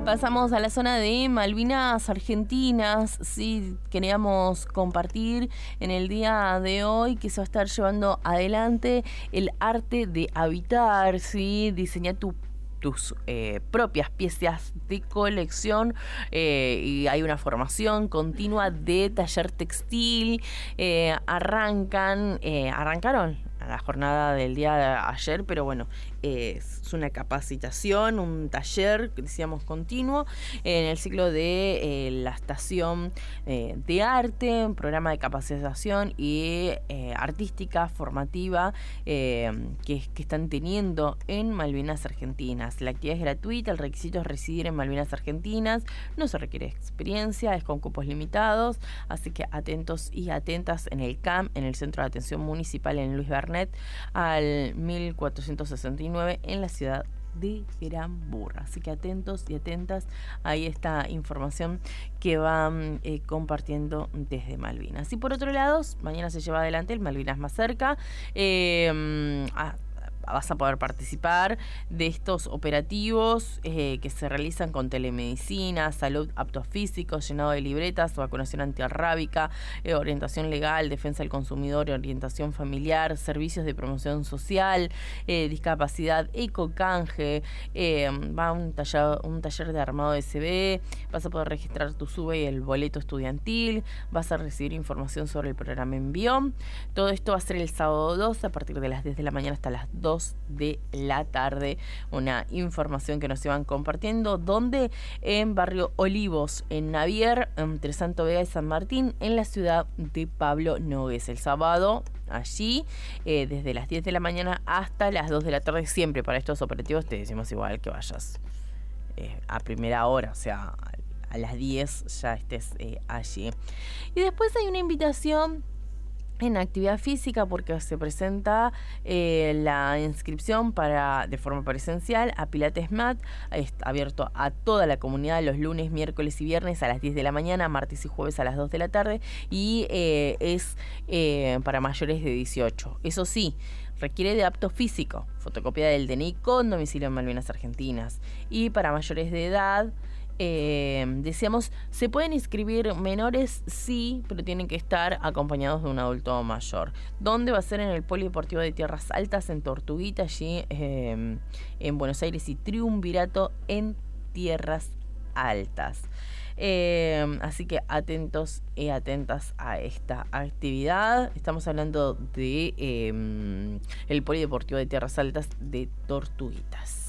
Pasamos a la zona de Malvinas Argentinas. Sí, queríamos compartir en el día de hoy que se va a estar llevando adelante el arte de habitar, ¿sí? Diseñar tus propias piezas de colección, y hay una formación continua de taller textil. Arrancaron a la jornada del día de ayer, pero bueno, es una capacitación, un taller, decíamos, continuo en el ciclo de la estación de arte, un programa de capacitación y artística formativa que están teniendo en Malvinas Argentinas. La actividad es gratuita, el requisito es residir en Malvinas Argentinas, no se requiere experiencia, es con cupos limitados, así que atentos y atentas en el CAM, en el Centro de Atención Municipal en Luis Bernet, al 1469 en la ciudad de Gramburra. Así que atentos y atentas a esta información que van compartiendo desde Malvinas. Y por otro lado, mañana se lleva adelante el Malvinas Más Cerca. Vas a poder participar de estos operativos que se realizan con telemedicina, salud, aptos físicos, llenado de libretas, vacunación antirrábica, orientación legal, defensa del consumidor, orientación familiar, servicios de promoción social, discapacidad, ecocanje, va un taller de armado de CV, vas a poder registrar tu SUBE y el boleto estudiantil, vas a recibir información sobre el programa Envión. Todo esto va a ser el sábado 2 a partir de las 10 de la mañana hasta las 2 de la tarde. Una información que nos iban compartiendo, donde en Barrio Olivos, en Navier, entre Santo Vega y San Martín, en la ciudad de Pablo Nogués. El sábado allí, desde las 10 de la mañana hasta las 2 de la tarde, siempre para estos operativos te decimos igual que vayas a primera hora, o sea, a las 10 ya estés allí. Y después hay una invitación en actividad física, porque se presenta la inscripción de forma presencial a Pilates Mat. Está abierto a toda la comunidad los lunes, miércoles y viernes a las 10 de la mañana, martes y jueves a las 2 de la tarde, y es para mayores de 18. Eso sí, requiere de apto físico, fotocopia del DNI con domicilio en Malvinas Argentinas. Y para mayores de edad, decíamos, se pueden inscribir menores, sí, pero tienen que estar acompañados de un adulto mayor. ¿Dónde va a ser? En el Polideportivo de Tierras Altas, en Tortuguita, allí en Buenos Aires, y Triunvirato en Tierras Altas. Así que atentos y atentas a esta actividad. Estamos hablando de el Polideportivo de Tierras Altas de Tortuguitas.